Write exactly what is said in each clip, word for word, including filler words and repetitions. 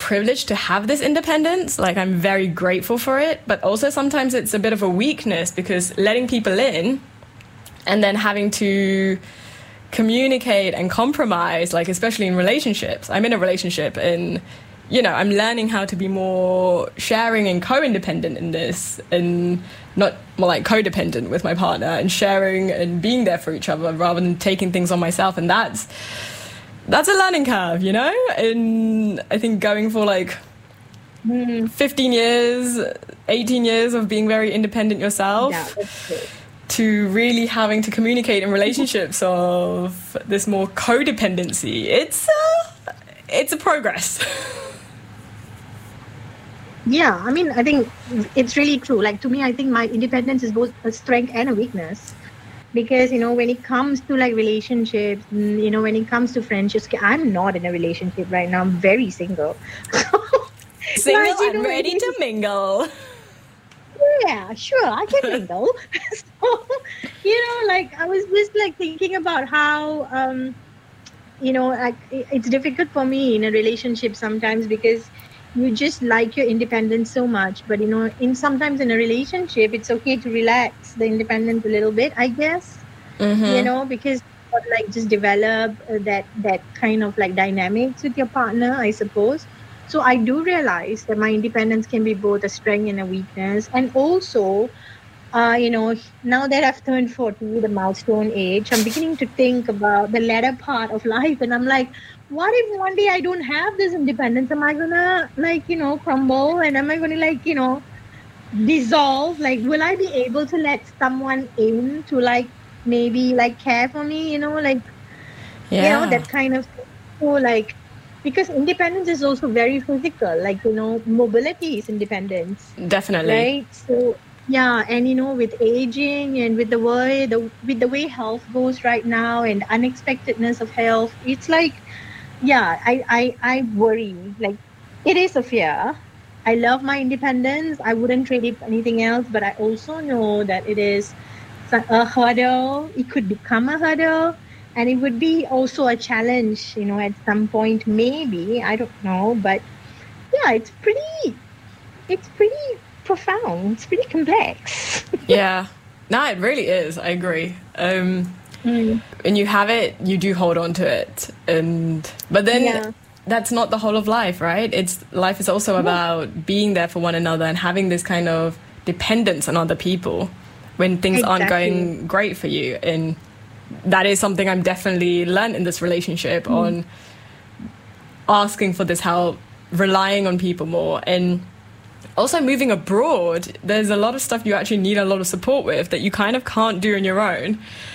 privilege to have this independence. Like, I'm very grateful for it, but also sometimes it's a bit of a weakness because letting people in and then having to communicate and compromise, like especially in relationships. I'm in a relationship and, you know, I'm learning how to be more sharing and co-independent in this and not more like codependent with my partner and sharing and being there for each other rather than taking things on myself. And that's that's a learning curve, you know? And I think going for like fifteen years, eighteen years of being very independent yourself, Yeah, that's true. to really having to communicate in relationships of this more codependency, it's uh, it's a progress. Yeah, I mean, I think it's really true. Like, to me, I think my independence is both a strength and a weakness. Because, you know, when it comes to like relationships, mm, you know, when it comes to friendships, I'm not in a relationship right now. I'm very single. Single Like, you and know, ready to mingle. Yeah, sure, I can mingle. So, you know, like I was just like thinking about how, um, you know, like i- it's difficult for me in a relationship sometimes because you just like your independence so much. But, you know, in sometimes in a relationship, it's okay to relax the independence a little bit, I guess, you know, because or, like just develop uh, that that kind of like dynamics with your partner, I suppose. So I do realize that my independence can be both a strength and a weakness. And also, uh, you know, now that I've turned forty, the milestone age, I'm beginning to think about the latter part of life. And I'm like, what if one day I don't have this independence? Am I gonna like, you know, crumble? And am I gonna like, you know, dissolve? Like, will I be able to let someone in to like maybe like care for me, you know, like, you know, Yeah, that kind of thing. So like, because independence is also very physical, like, you know, mobility is independence, definitely. right? So yeah, and you know, with aging and with the way the with the way health goes right now and unexpectedness of health, it's like, yeah, I I I worry. Like, it is a fear. I love my independence. I wouldn't trade it for anything else, but I also know that it is so- a hurdle. It could become a hurdle, and it would be also a challenge, you know, at some point, maybe. I don't know, but yeah, it's pretty, it's pretty profound. It's pretty complex. Yeah. No, it really is. I agree. Um, Mm, when you have it, you do hold on to it, and but then yeah, that's not the whole of life, right? It's life is also about being there for one another and having this kind of dependence on other people when things aren't exactly. going great for you, and that is something I'm definitely learned in this relationship on asking for this help, relying on people more, and also moving abroad. There's a lot of stuff you actually need a lot of support with that you kind of can't do on your own.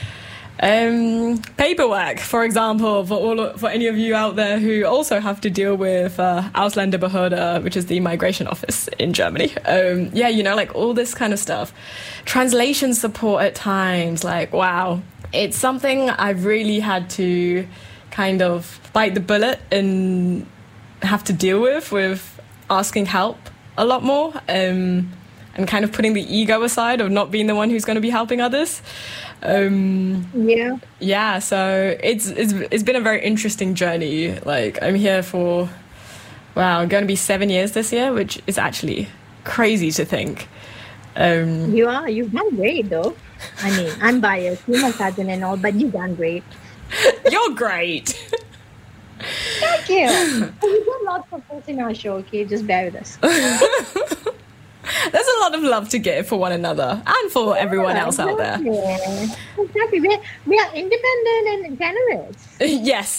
Um, paperwork, for example, for all for any of you out there who also have to deal with uh, Ausländerbehörde, which is the migration office in Germany. Um, yeah, you know, like all this kind of stuff. Translation support at times, like, wow. It's something I've really had to kind of bite the bullet and have to deal with, with asking help a lot more. Um, and kind of putting the ego aside of not being the one who's going to be helping others. Um, Yeah. yeah, so it's, it's it's been a very interesting journey. Like, I'm here for, wow, I'm going to be seven years this year, which is actually crazy to think. Um, You are. You've done great, though. I mean, I'm biased. You're my cousin and all, but you've done great. you're great. Thank you. We got lots of folks in our show, okay? Just bear with us. There's a lot of love to give for one another and for everyone else out there. Exactly. Exactly. We are, we are independent and generous. Yes.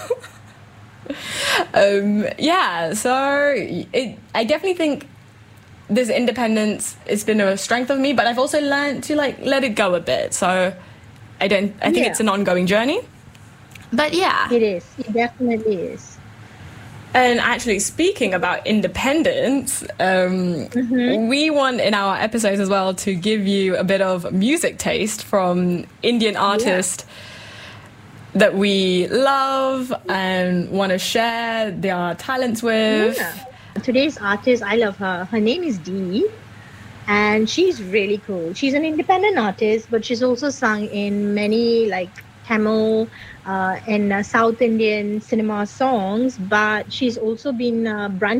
um, yeah, so it, I definitely think this independence has been a strength of me, but I've also learned to like let it go a bit. So I don't. I think Yeah. it's an ongoing journey. But yeah. It is. It definitely is. And actually, speaking about independence, um, we want in our episodes as well to give you a bit of music taste from Indian artists that we love and want to share their talents with. Yeah. Today's artist, I love her. Her name is Dee, and she's really cool. She's an independent artist, but she's also sung in many like Tamil uh, and uh, South Indian cinema songs. But she's also been uh, branching